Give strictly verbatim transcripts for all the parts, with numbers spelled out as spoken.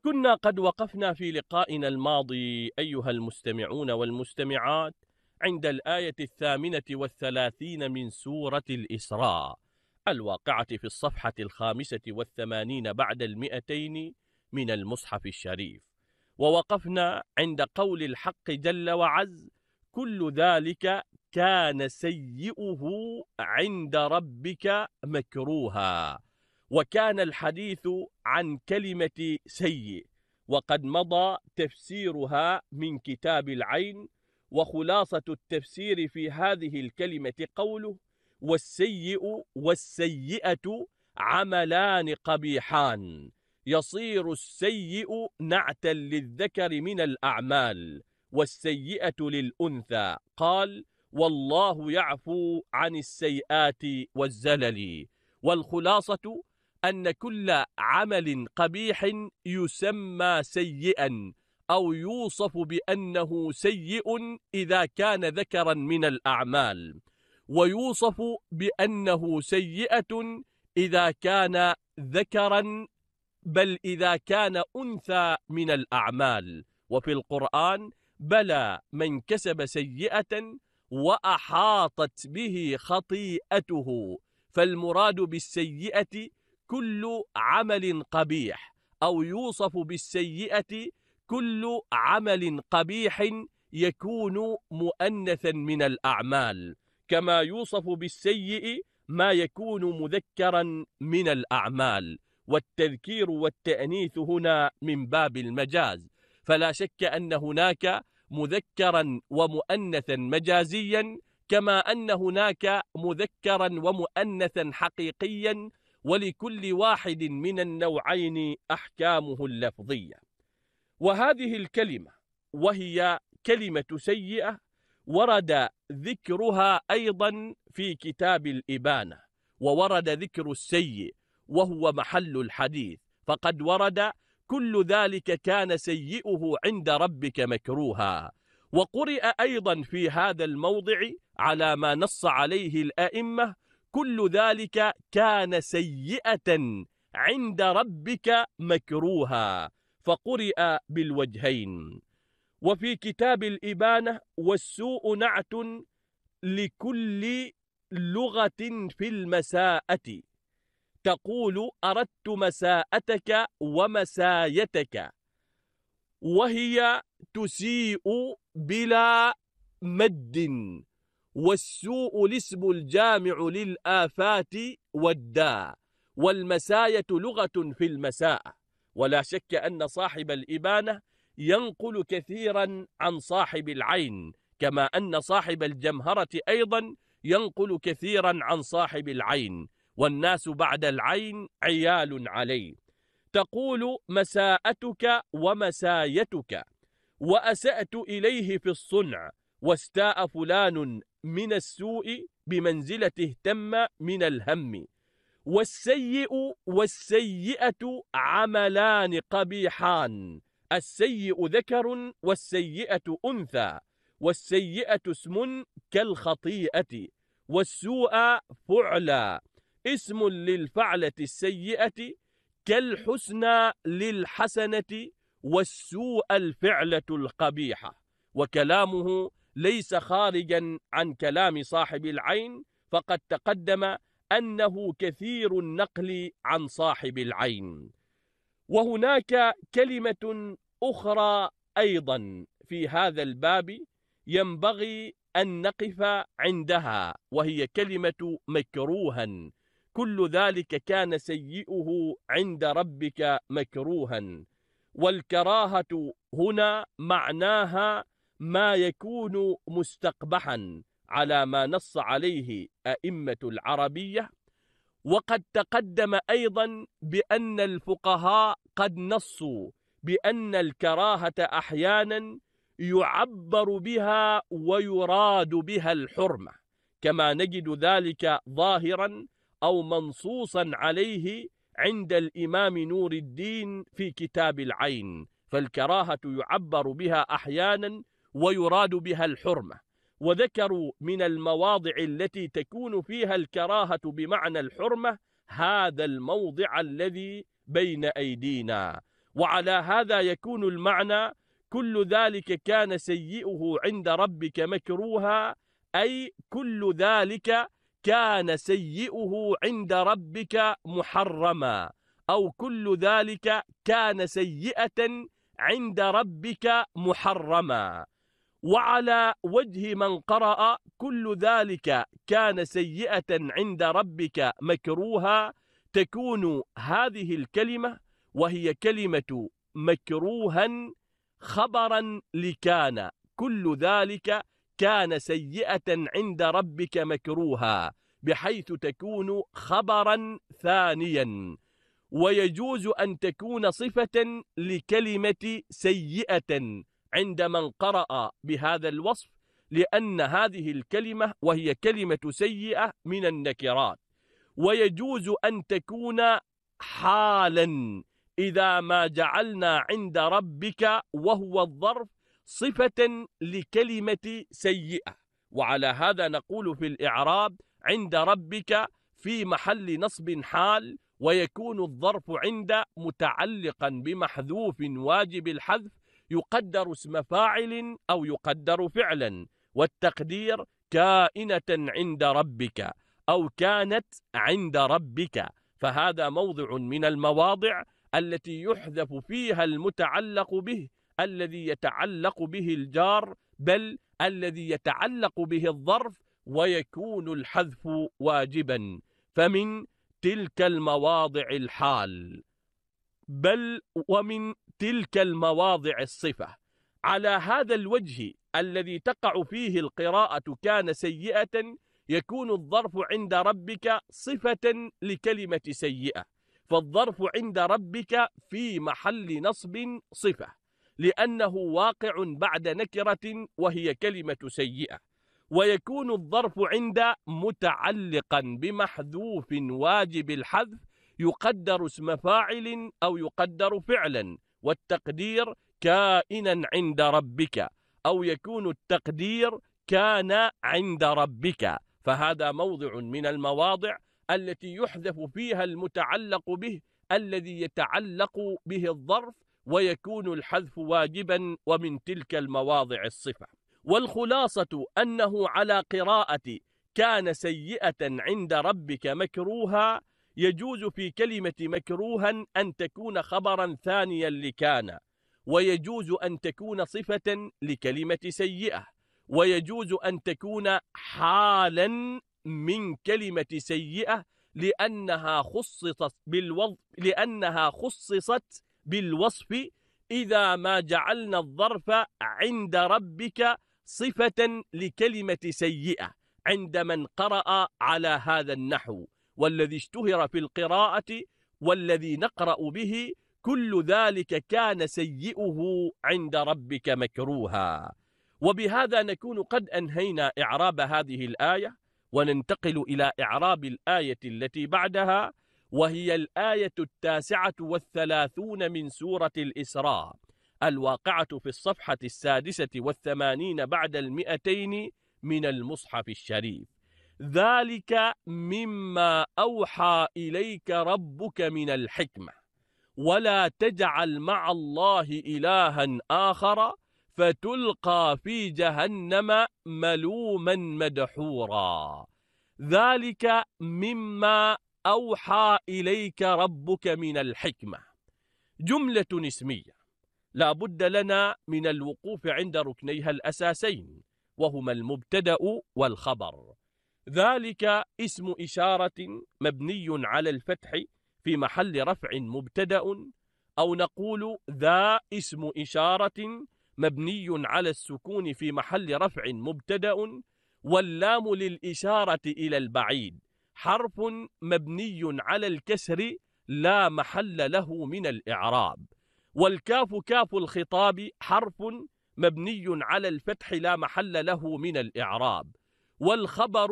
كنا قد وقفنا في لقائنا الماضي أيها المستمعون والمستمعات عند الآية الثامنة والثلاثين من سورة الإسراء الواقعة في الصفحة الخامسة والثمانين بعد المئتين من المصحف الشريف، ووقفنا عند قول الحق جل وعز: كل ذلك كان سيئه عند ربك مكروها. وكان الحديث عن كلمة سيء، وقد مضى تفسيرها من كتاب العين، وخلاصة التفسير في هذه الكلمة قوله: والسيء والسيئة عملان قبيحان، يصير السيء نعتا للذكر من الأعمال والسيئة للأنثى. قال: والله يعفو عن السيئات والزلل. والخلاصة أن كل عمل قبيح يسمى سيئا أو يوصف بأنه سيء إذا كان ذكرا من الأعمال، ويوصف بأنه سيئة إذا كان ذكرا، بل إذا كان أنثى من الأعمال. وفي القرآن: بلى من كسب سيئة وأحاطت به خطيئته. فالمراد بالسيئة كل عمل قبيح، أو يوصف بالسيئة كل عمل قبيح يكون مؤنثا من الأعمال، كما يوصف بالسيء ما يكون مذكرا من الأعمال. والتذكير والتأنيث هنا من باب المجاز، فلا شك أن هناك مذكرا ومؤنثا مجازيا، كما أن هناك مذكرا ومؤنثا حقيقيا، ولكل واحد من النوعين أحكامه اللفظية. وهذه الكلمة وهي كلمة سيئة ورد ذكرها أيضا في كتاب الإبانة، وورد ذكر السيء وهو محل الحديث، فقد ورد: كل ذلك كان سيئه عند ربك مكروها. وقرئ أيضا في هذا الموضع على ما نص عليه الأئمة: كل ذلك كان سيئة عند ربك مكروها، فقرئ بالوجهين. وفي كتاب الإبانة: والسوء نعت لكل لغة في المساءة، تقول أردت مساءتك ومسايتك، وهي تسيء بلا مد. والسوء الاسم الجامع للآفات والداء، والمساية لغة في المساءة. ولا شك أن صاحب الإبانة ينقل كثيرا عن صاحب العين، كما أن صاحب الجمهرة أيضا ينقل كثيرا عن صاحب العين، والناس بعد العين عيال عليه. تقول مساءتك ومسايتك، وأسأت إليه في الصنع، واستاء فلان من السوء بمنزلة اهتم من الهم. والسيء والسيئة عملان قبيحان، السيء ذكر والسيئة أنثى، والسيئة اسم كالخطيئة، والسوء فعلى اسم للفعلة السيئة، كالحسنى للحسنة، والسوء الفعلة القبيحة. وكلامه ليس خارجا عن كلام صاحب العين، فقد تقدم أنه كثير النقل عن صاحب العين. وهناك كلمة أخرى أيضا في هذا الباب ينبغي أن نقف عندها، وهي كلمة مكروها. كل ذلك كان سيئه عند ربك مكروها. والكراهة هنا معناها ما يكون مستقبحا على ما نص عليه أئمة العربية. وقد تقدم أيضا بأن الفقهاء قد نصوا بأن الكراهة أحيانا يعبر بها ويراد بها الحرمة، كما نجد ذلك ظاهرا أو منصوصا عليه عند الإمام نور الدين في كتاب العين. فالكراهة يعبر بها أحيانا ويراد بها الحرمة، وذكروا من المواضع التي تكون فيها الكراهة بمعنى الحرمة هذا الموضع الذي بين أيدينا. وعلى هذا يكون المعنى كل ذلك كان سيئه عند ربك مكروها، أي كل ذلك كان سيئه عند ربك محرما، أو كل ذلك كان سيئة عند ربك محرما. وعلى وجه من قرأ كل ذلك كان سيئة عند ربك مكروها، تكون هذه الكلمة وهي كلمة مكروها خبرا لكان كل ذلك كان سيئة عند ربك مكروها، بحيث تكون خبرا ثانيا. ويجوز أن تكون صفة لكلمة سيئة عند من قرأ بهذا الوصف، لأن هذه الكلمة وهي كلمة سيئة من النكرات. ويجوز أن تكون حالا إذا ما جعلنا عند ربك وهو الظرف صفة لكلمة سيئة. وعلى هذا نقول في الإعراب عند ربك في محل نصب حال، ويكون الظرف عند متعلقا بمحذوف واجب الحذف يقدر اسم فاعل أو يقدر فعلا، والتقدير كائنة عند ربك أو كانت عند ربك. فهذا موضع من المواضع التي يحذف فيها المتعلق به الذي يتعلق به الجار، بل الذي يتعلق به الظرف، ويكون الحذف واجبا. فمن تلك المواضع الحال، بل ومن تلك المواضع الصفة. على هذا الوجه الذي تقع فيه القراءة كان سيئة، يكون الظرف عند ربك صفة لكلمة سيئة، فالظرف عند ربك في محل نصب صفة، لأنه واقع بعد نكرة وهي كلمة سيئة. ويكون الظرف عند متعلقا بمحذوف واجب الحذف يقدر اسم فاعل أو يقدر فعلا، والتقدير كائنا عند ربك، أو يكون التقدير كان عند ربك. فهذا موضع من المواضع التي يحذف فيها المتعلق به الذي يتعلق به الظرف، ويكون الحذف واجبا، ومن تلك المواضع الصفة. والخلاصة أنه على قراءة كان سيئة عند ربك مكروها، يجوز في كلمة مكروها أن تكون خبرا ثانيا لكان، ويجوز أن تكون صفة لكلمة سيئة، ويجوز أن تكون حالا من كلمة سيئة لأنها خصصت بالوصف لأنها خصصت بالوصف إذا ما جعلنا الظرف عند ربك صفة لكلمة سيئة عند من قرأ على هذا النحو. والذي اشتهر في القراءة والذي نقرأ به كل ذلك كان سيئه عند ربك مكروها. وبهذا نكون قد أنهينا إعراب هذه الآية، وننتقل إلى إعراب الآية التي بعدها، وهي الآية التاسعة والثلاثون من سورة الإسراء، الواقعة في الصفحة السادسة والثمانين بعد المئتين من المصحف الشريف. ذلك مما أوحى إليك ربك من الحكمة، ولا تجعل مع الله إلها آخر فتلقى في جهنم ملوما مدحورا. ذلك مما أوحى إليك ربك من الحكمة جملة اسمية لا بد لنا من الوقوف عند ركنيها الأساسين، وهما المبتدأ والخبر. ذلك اسم إشارة مبني على الفتح في محل رفع مبتدأ، أو نقول ذا اسم إشارة مبني على السكون في محل رفع مبتدأ، واللام للإشارة إلى البعيد حرف مبني على الكسر لا محل له من الإعراب، والكاف كاف الخطاب حرف مبني على الفتح لا محل له من الإعراب، والخبر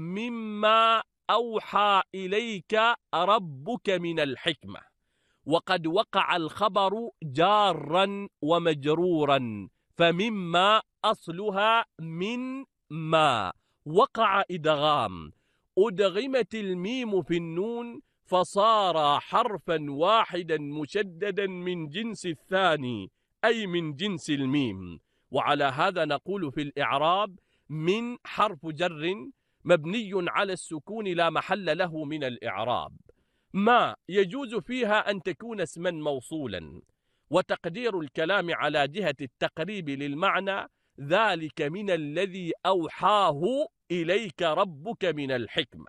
مما أوحى إليك ربك من الحكمة. وقد وقع الخبر جارا ومجرورا، فمما أصلها من ما وقع إدغام، أدغمت الميم في النون فصار حرفا واحدا مشددا من جنس الثاني، أي من جنس الميم. وعلى هذا نقول في الإعراب: من حرف جر مبني على السكون لا محل له من الإعراب. ما يجوز فيها أن تكون اسما موصولا، وتقدير الكلام على جهة التقريب للمعنى: ذلك من الذي أوحاه إليك ربك من الحكمة.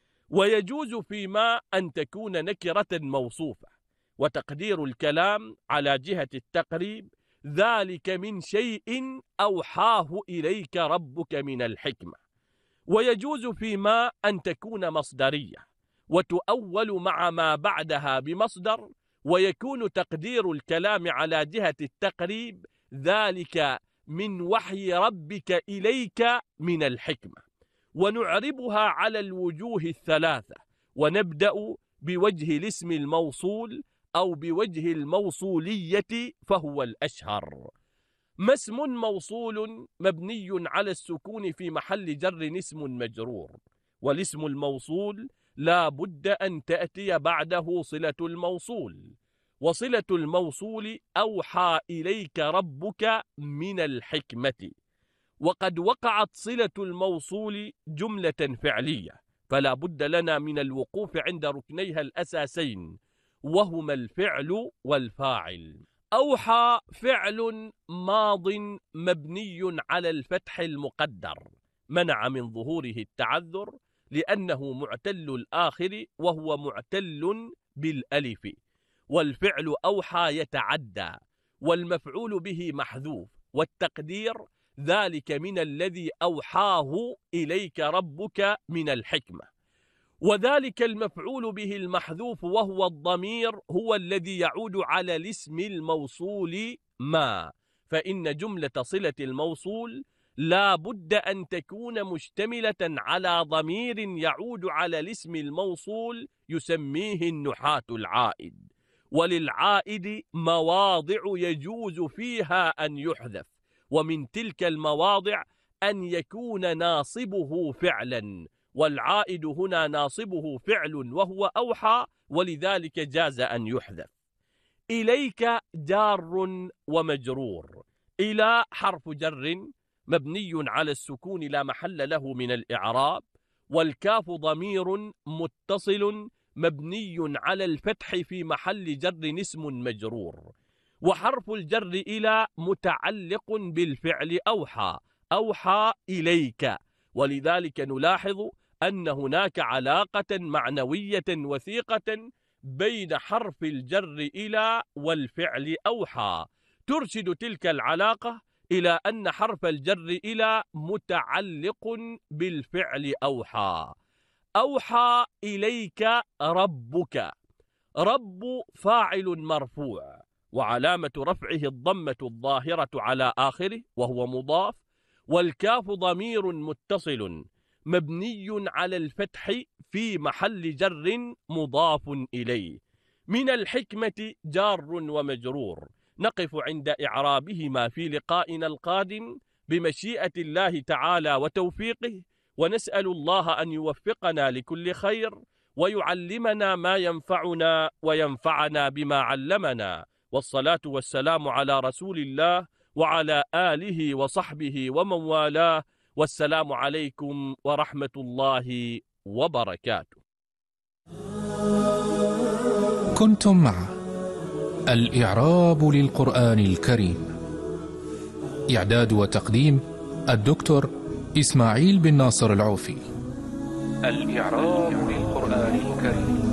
ويجوز فيما أن تكون نكرة موصوفة، وتقدير الكلام على جهة التقريب: ذلك من شيء أوحاه إليك ربك من الحكمة. ويجوز فيما أن تكون مصدرية، وتؤول مع ما بعدها بمصدر، ويكون تقدير الكلام على جهة التقريب: ذلك من وحي ربك إليك من الحكمة. ونعربها على الوجوه الثلاثة، ونبدأ بوجه الاسم الموصول أو بوجه الموصولية، فهو الأشهر. ما اسم موصول مبني على السكون في محل جر اسم مجرور، والاسم الموصول لا بد أن تأتي بعده صلة الموصول، وصلة الموصول أوحى إليك ربك من الحكمة. وقد وقعت صلة الموصول جملة فعلية، فلا بد لنا من الوقوف عند ركنيها الأساسين، وهما الفعل والفاعل. أوحى فعل ماض مبني على الفتح المقدر، منع من ظهوره التعذر لأنه معتل الآخر وهو معتل بالألف. والفعل أوحى يتعدى، والمفعول به محذوف، والتقدير: ذلك من الذي أوحاه إليك ربك من الحكمة. وذلك المفعول به المحذوف وهو الضمير هو الذي يعود على الاسم الموصول ما، فإن جملة صلة الموصول لا بد أن تكون مشتملة على ضمير يعود على الاسم الموصول يسميه النحاة العائد. وللعائد مواضع يجوز فيها أن يحذف، ومن تلك المواضع أن يكون ناصبه فعلا، والعائد هنا ناصبه فعل وهو أوحى، ولذلك جاز أن يحذف. إليك جار ومجرور. إلى حرف جر مبني على السكون لا محل له من الإعراب، والكاف ضمير متصل مبني على الفتح في محل جر اسم مجرور. وحرف الجر إلى متعلق بالفعل أوحى، أوحى إليك، ولذلك نلاحظ أن هناك علاقة معنوية وثيقة بين حرف الجر إلى والفعل أوحى، ترشد تلك العلاقة إلى أن حرف الجر إلى متعلق بالفعل أوحى. أوحى إليك ربك. رب فاعل مرفوع، وعلامة رفعه الضمة الظاهرة على آخره وهو مضاف، والكاف ضمير متصل مبني على الفتح في محل جر مضاف إليه. من الحكمة جار ومجرور. نقف عند إعرابهما في لقائنا القادم بمشيئة الله تعالى وتوفيقه، ونسأل الله أن يوفقنا لكل خير، ويعلمنا ما ينفعنا وينفعنا بما علمنا. والصلاة والسلام على رسول الله وعلى آله وصحبه ومن والاه، والسلام عليكم ورحمة الله وبركاته. كنتم مع الإعراب للقرآن الكريم، إعداد وتقديم الدكتور إسماعيل بن ناصر العوفي. الإعراب للقرآن الكريم.